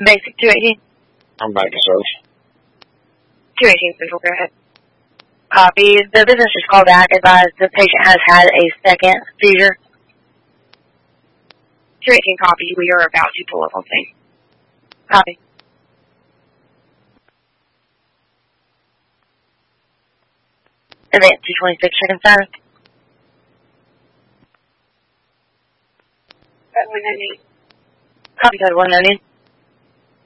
Basic 218. I'm back to search. 218 Central, go ahead. Copy. The business just called back, advised the patient has had a second seizure. 218 copy. We are about to pull up on scene. Copy. Event 226, check inside. Code 190. Copy code 190.